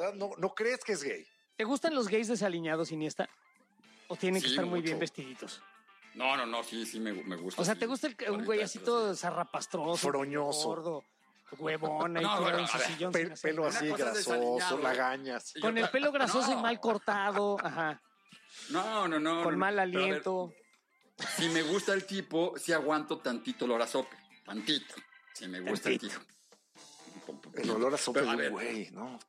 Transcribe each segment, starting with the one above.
verdad no crees que es gay. ¿Te gustan los gays desaliñados, Iniesta? ¿O tienen que Sí, estar muy mucho. bien vestiditos? No, sí, me gusta. O sea, sí. ¿te gusta un güey así todo zarrapastroso, Froñoso, gordo, huevón, ahí No, tirado bueno, en su a ver, sillón? sin hacer pelo nada? así Una cosa es grasoso, desaliñado. lagañas. Y Con otra- el pelo grasoso No. y mal cortado, ajá, No. con mal Pero a ver, aliento. si me gusta el tipo, sí aguanto tantito olor a sope. Tantito. Si me gusta el Tantito. tipo. El olor a sopa Pero, de a un ver, güey, ¿no?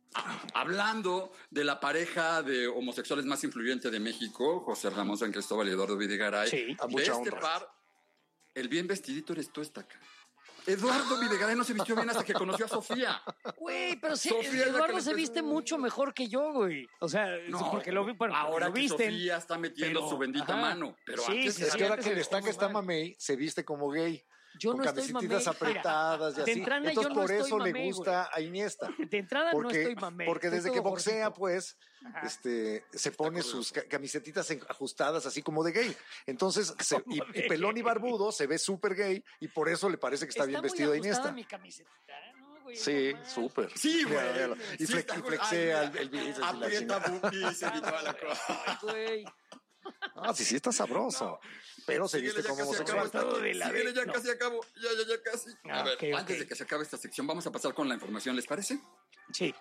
Hablando de la pareja de homosexuales más influyente de México, José Ramón San Cristóbal y Eduardo Videgaray, Sí, a de mucha este honra. par, el bien vestidito eres tú, está acá. Eduardo Videgaray no se vistió bien hasta que conoció a Sofía. Güey, pero sí, Sofía es la que Eduardo le se empezó- viste mucho mejor que yo, güey. O sea, porque lo vi, bueno, ahora lo que visten. Sofía está metiendo pero- su bendita ajá. mano. Pero Sí, antes sí, Es sí, que ahora antes que se destaca vestía está muy mal. mamey, se viste como gay. Yo con no estoy camisetitas mamey. apretadas Mira, y de así. entrada Entonces yo no por estoy eso mamey, le gusta a Iniesta. De entrada no estoy mamey. Porque estoy desde todo que boxea, gordito. pues, Ajá. se pone sus camisetitas ajustadas así como de gay. Entonces, y de pelón y gay. barbudo se ve súper gay y por eso le parece que está bien muy vestido a ajustada Iniesta. mi camiseta, ¿no, güey? Sí, Normal. súper. Sí, Mira, güey. míralo. Y, Sí, está- y flexea Ay, el bíceps y la aprieta chingada. boobies y toda la cosa. Ay, güey. Ah, sí está sabroso. Pero se Síguele, viste ya como casi homosexual. acabo Todo de la Síguele, vez, ya no. casi acabo. Ya casi. Ah, A ver, ok, antes ok. de que se acabe esta sección, vamos a pasar con la información, ¿les parece? Sí.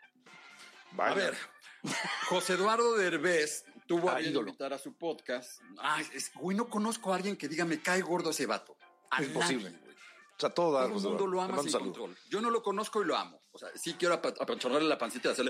Vaya. A ver, José Eduardo Derbez tuvo a bien ídolo. invitar a su podcast. Güey, no conozco a alguien que diga me cae gordo ese vato. A Imposible. nadie, güey. O sea, todo Todo el mundo lo ama sin saludo. control. Yo no lo conozco y lo amo. O sea, sí quiero apachorrarle la pancita y hacerle...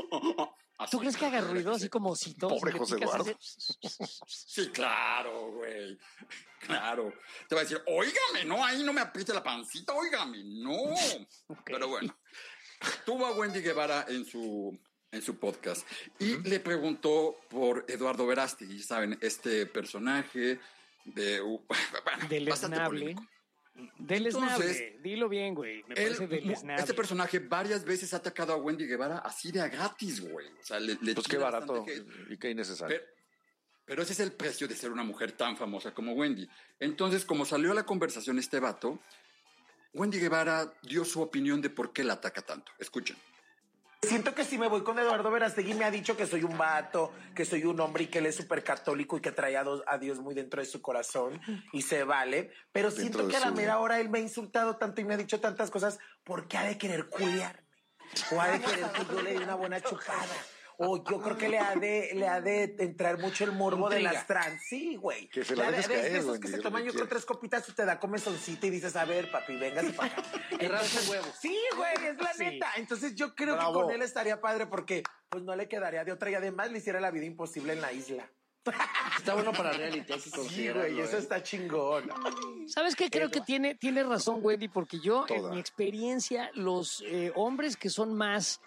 así. ¿Tú crees que haga ruido así como osito? Pobre Si le José picas, Eduardo. hace- Sí, claro, güey. Claro. Te va a decir, óigame, no, ahí no me apriete la pancita, óigame, no. Pero bueno, tuvo a Wendy Guevara en su podcast y le preguntó por Eduardo Verástegui, ya saben, este personaje de... bueno, bastante Deleznable. polémico. Deleznable. Entonces, Dilo bien, güey. Me parece deleznable. Este personaje varias veces ha atacado a Wendy Guevara así de a gratis, güey. O sea, le Pues qué tira barato bastante hate. y qué innecesario. Pero ese es el precio de ser una mujer tan famosa como Wendy. Entonces, como salió a la conversación este vato, Wendy Guevara dio su opinión de por qué la ataca tanto. Escuchen. Siento que si me voy con Eduardo Verástegui me ha dicho que soy un vato, que soy un hombre y que él es súper católico y que trae a Dios muy dentro de su corazón y se vale. Pero siento Dentro de que a la su- mera hora él me ha insultado tanto y me ha dicho tantas cosas porque ha de querer culiarme. O ha de querer que yo le dé una buena chupada. O yo creo que le ha de entrar mucho el morbo de Intriga. las trans. Sí, güey. Que se la Ya dejes de caer, esos Wendy, que se es lo toman que yo creo quiere. 3 copitas y te da comezoncita y dices, a ver, papi, véngase para acá. Y rasca el huevo. Sí, güey, es la Sí. neta. Entonces yo creo Bravo. que con él estaría padre porque pues no le quedaría de otra y además le hiciera la vida imposible en la isla. Está bueno para reality, hay que Sí, considerarlo, güey, eso está chingón. ¿Sabes qué? Creo que tiene razón, Wendy, porque yo, en Toda. mi experiencia, los hombres que son más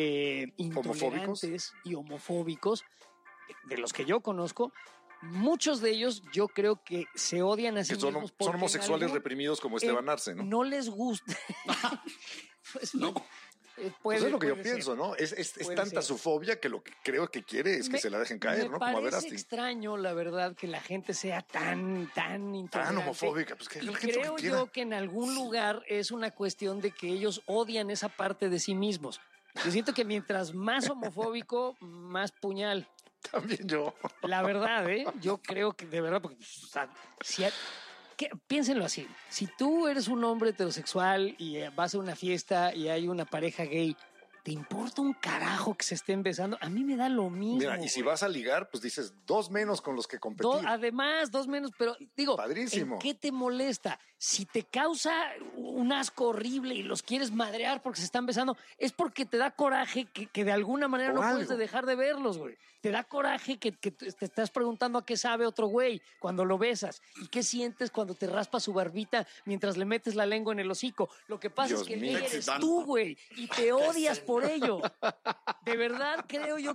intolerantes y homofóbicos, de los que yo conozco, muchos de ellos yo creo que se odian a sí Que son mismos porque en homosexuales algún- reprimidos como Esteban Arce, ¿no? No les gusta. Pues, No. puede, Pues es lo que yo puede ser. pienso, ¿no? Es Puede tanta ser. su fobia que lo que creo que quiere es que se la dejen caer, ¿no? Como a Me parece Verástegui. extraño, la verdad, que la gente sea tan intolerante. Tan homofóbica, pues que Y la gente lo creo que quiera. yo que en algún lugar es una cuestión de que ellos odian esa parte de sí mismos. Yo siento que mientras más homofóbico, más puñal. También yo. La verdad, ¿eh? Yo creo que de verdad, porque, o sea, piénsenlo así. Si tú eres un hombre heterosexual y vas a una fiesta y hay una pareja gay, ¿te importa un carajo que se estén besando? A mí me da lo mismo. Mira, y si güey. vas a ligar, pues dices 2 menos con los que competir. Además, 2 menos, pero digo, Padrísimo. ¿en qué te molesta? Si te causa un asco horrible y los quieres madrear porque se están besando, es porque te da coraje que de alguna manera O no algo. puedes dejar de verlos, güey. Te da coraje que te estás preguntando a qué sabe otro güey cuando lo besas. ¿Y qué sientes cuando te raspas su barbita mientras le metes la lengua en el hocico? Lo que pasa Dios es que el mío. gay eres Excitante. tú, güey, y te odias por ello. De verdad creo yo